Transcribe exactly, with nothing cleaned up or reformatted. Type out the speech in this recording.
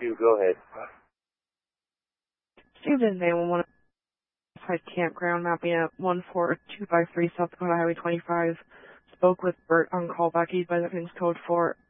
two, go ahead. Steven, they will want to campground mapping at one four two five three South Dakota Highway twenty-five. Spoke with Bert on callback. He's by the things code for